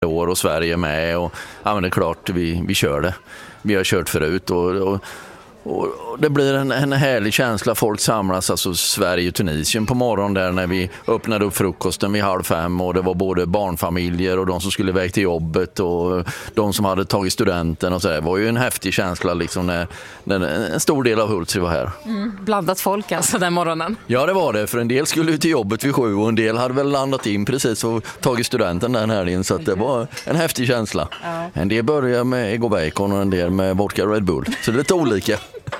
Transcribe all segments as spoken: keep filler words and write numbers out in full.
år och Sverige med. Och, ja, men det är klart, vi, vi kör det. Vi har kört förut och... och Och det blir en, en härlig känsla. Folk samlas, alltså Sverige och Tunisien på morgonen där när vi öppnade upp frukosten vid halv fem och det var både barnfamiljer och de som skulle iväg till jobbet och de som hade tagit studenten och så. Det var ju en häftig känsla liksom när, när en stor del av Hultsfred var här. Mm, blandat folk alltså den morgonen. Ja, det var det. För en del skulle till jobbet vid sju och en del hade väl landat in precis och tagit studenten den helgen, så att det var en häftig känsla. Ja. En del började med Ego Bacon och en del med vodka Red Bull. Så det är lite olika.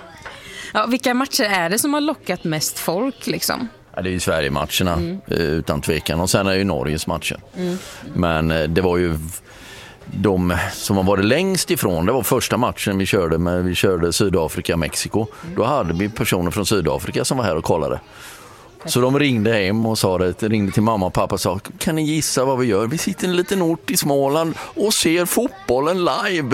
Ja, vilka matcher är det som har lockat mest folk liksom? Ja, det är ju Sverige-matcherna mm. utan tvekan. Och sen är det ju Norges matcher. Mm. Men det var ju de som har varit längst ifrån. Det var första matchen vi körde med. Vi körde Sydafrika-Mexiko. Mm. Då hade vi personer från Sydafrika som var här och kollade. Så de ringde hem och sa det, ringde till mamma och pappa och sa: kan ni gissa vad vi gör? Vi sitter i en liten ort i Småland och ser fotbollen live.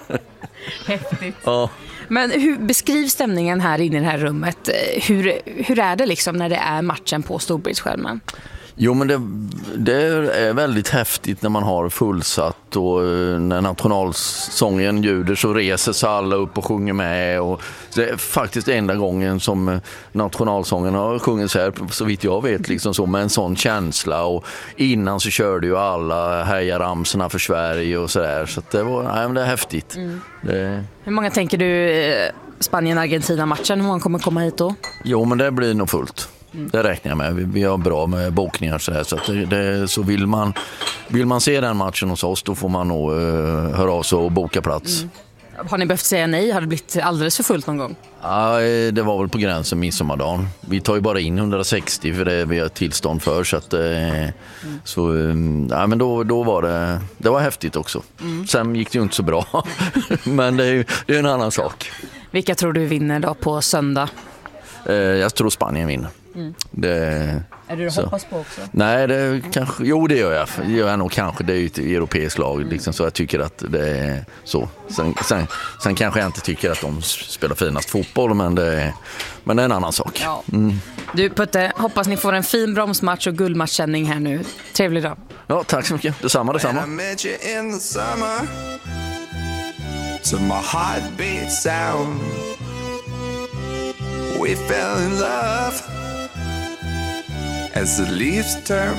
Häftigt. Ja. Men hur beskrivs stämningen här inne i det här rummet? Hur, hur är det liksom när det är matchen på storbildsskärmen? Jo, men det, det är väldigt häftigt när man har fullsatt och när nationalsången ljuder så reser sig alla upp och sjunger med. Och det är faktiskt enda gången som nationalsången har sjungits här, så vitt jag vet, liksom så, med en sån känsla. Och innan så körde ju alla hejaramsorna för Sverige och sådär. Så det, var, nej, men det är häftigt. Mm. Det... Hur många tänker du Spanien-Argentina-matchen? Hur många kommer komma hit då? Jo, men det blir nog fullt. Mm. Det räknar jag med. Vi, vi har bra med bokningar så här, så att det, det, så vill man vill man se den matchen hos oss, då får man nog uh, höra av sig och boka plats. Mm. Har ni behövt säga nej? Har det blivit alldeles för fullt någon gång? Ja, det var väl på gränsen midsommardagen. Vi tar ju bara in hundrasextio för det vi har tillstånd för, så att mm. så ja, men då då var det det var häftigt också. Mm. Sen gick det ju inte så bra. Men det är ju det är en annan sak. Vilka tror du vinner då på söndag? Eh, jag tror Spanien vinner. Mm. Det, är det du så. hoppas på också? Nej, det kanske, jo det gör jag. Det gör jag nog kanske. Det är ju ett europeiskt lag liksom, så jag tycker att det är så. Sen, sen, sen kanske jag inte tycker att de spelar finast fotboll, men det är, men det är en annan sak. Ja. Mm. Du Putte, hoppas ni får en fin bromsmatch och guldmatchkänning här nu. Trevlig dag. Ja, tack så mycket. Detsamma, detsamma. To my heartbeat sound, we fell in love as the leaves turn